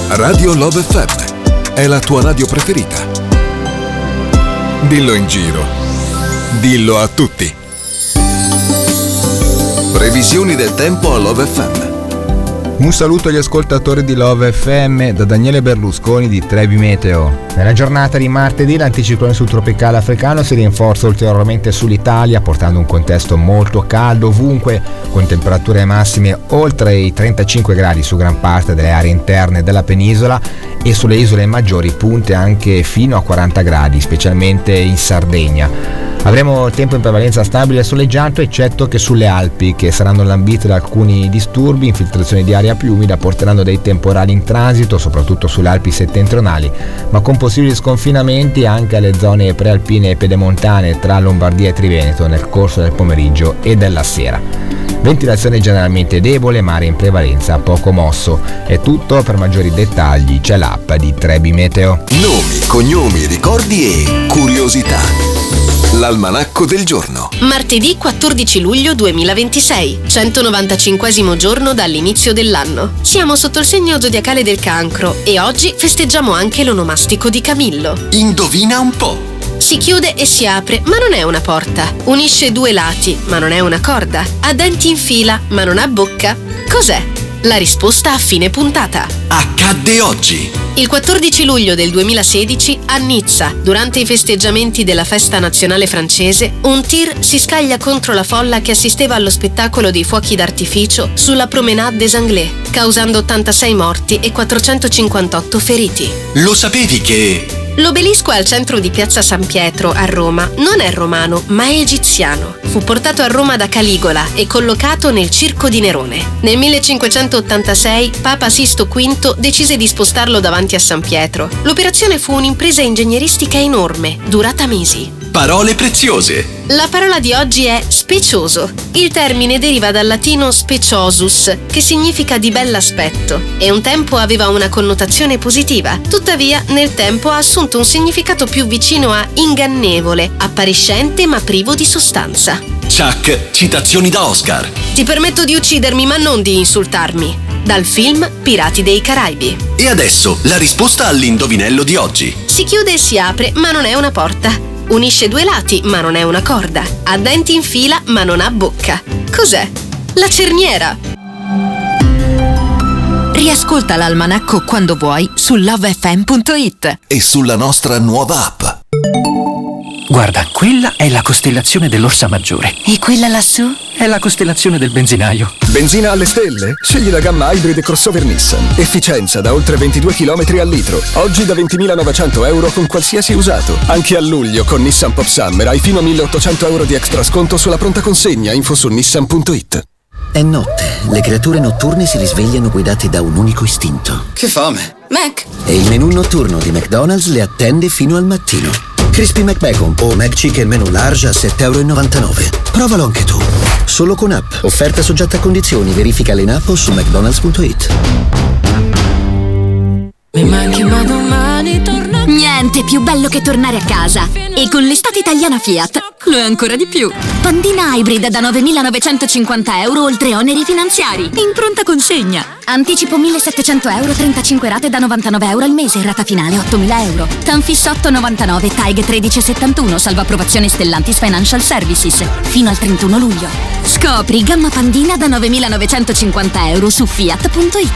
Radio Love FM è la tua radio preferita. Dillo in giro. Dillo a tutti. Previsioni del tempo a Love FM. Un saluto agli ascoltatori di Love FM da Daniele Berlusconi di Trebi Meteo. Nella giornata di martedì l'anticiclone subtropicale africano si rinforza ulteriormente sull'Italia, portando un contesto molto caldo ovunque, con temperature massime oltre i 35 gradi su gran parte delle aree interne della penisola e sulle isole maggiori punte anche fino a 40 gradi, specialmente in Sardegna. Avremo tempo in prevalenza stabile e soleggiato, eccetto che sulle Alpi, che saranno lambite da alcuni disturbi. Infiltrazioni di aria più umida porteranno dei temporali in transito, soprattutto sulle Alpi settentrionali, ma con possibili sconfinamenti anche alle zone prealpine e pedemontane tra Lombardia e Triveneto nel corso del pomeriggio e della sera. Ventilazione generalmente debole, mare in prevalenza poco mosso. È tutto, per maggiori dettagli c'è l'app di Trebi Meteo. Nomi, cognomi, ricordi e curiosità. L'almanacco del giorno. Martedì 14 luglio 2026, 195esimo giorno dall'inizio dell'anno. Siamo sotto il segno zodiacale del Cancro e oggi festeggiamo anche l'onomastico di Camillo. Indovina un po'. Si chiude e si apre, ma non è una porta. Unisce due lati, ma non è una corda. Ha denti in fila, ma non ha bocca. Cos'è? La risposta a fine puntata. Accadde oggi. Il 14 luglio del 2016 a Nizza, durante i festeggiamenti della festa nazionale francese, un tir si scaglia contro la folla che assisteva allo spettacolo dei fuochi d'artificio sulla Promenade des Anglais, causando 86 morti e 458 feriti. Lo sapevi che... L'obelisco al centro di Piazza San Pietro a Roma non è romano, ma è egiziano. Fu portato a Roma da Caligola e collocato nel Circo di Nerone. Nel 1586 Papa Sisto V decise di spostarlo davanti a San Pietro. L'operazione fu un'impresa ingegneristica enorme, durata mesi. Parole preziose. La parola di oggi è specioso. Il termine deriva dal latino speciosus, che significa di bell'aspetto, e un tempo aveva una connotazione positiva. Tuttavia, nel tempo ha assunto un significato più vicino a ingannevole, appariscente ma privo di sostanza. Chuck, citazioni da Oscar. Ti permetto di uccidermi, ma non di insultarmi. Dal film Pirati dei Caraibi. E adesso la risposta all'indovinello di oggi. Si chiude e si apre, ma non è una porta. Unisce due lati, ma non è una corda. Ha denti in fila, ma non ha bocca. Cos'è? La cerniera. Riascolta l'almanacco quando vuoi su lovefm.it e sulla nostra nuova app. Guarda, quella è la costellazione dell'Orsa Maggiore. E quella lassù? È la costellazione del benzinaio. Benzina alle stelle? Scegli la gamma Hybrid crossover Nissan. Efficienza da oltre 22 km al litro. Oggi da 20.900 euro con qualsiasi usato. Anche a luglio con Nissan Pop Summer hai fino a 1.800 euro di extra sconto sulla pronta consegna. Info su nissan.it. È notte. Le creature notturne si risvegliano guidate da un unico istinto. Che fame! Mac! E il menù notturno di McDonald's le attende fino al mattino. Crispy McBacon o McChicken menù large a €7,99. Provalo anche tu. Solo con app. Offerta soggetta a condizioni. Verificale in app o su mcdonalds.it. Mi manchi ma domani torna. Niente più bello che tornare a casa. E con l'estate italiana Fiat lo è ancora di più. Pandina Hybrid da €9.950 oltre oneri finanziari. In pronta consegna. Anticipo €1.700, 35 rate da €99 al mese, rata finale €8.000. Tanfis 8,99, TAEG 13,71, salvo approvazione Stellantis Financial Services. Fino al 31 luglio. Scopri gamma Pandina da €9.950 su fiat.it.